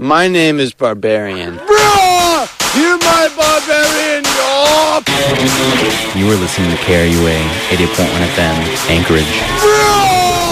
My name is Barbarian. Bruh! You my barbarian dog! You are listening to KRUA 88.1 FM, Anchorage. Bruh!